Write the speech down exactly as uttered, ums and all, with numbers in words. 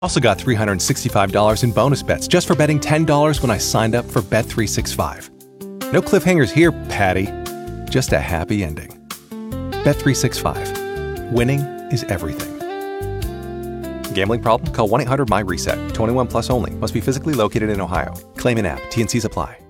Also got three hundred sixty-five dollars in bonus bets just for betting ten dollars when I signed up for Bet three sixty-five. No cliffhangers here, Patty. Just a happy ending. Bet three sixty-five. Winning is everything. Gambling problem? Call one eight hundred M Y RESET. twenty-one plus only. Must be physically located in Ohio. Claim in app. T N Cs apply.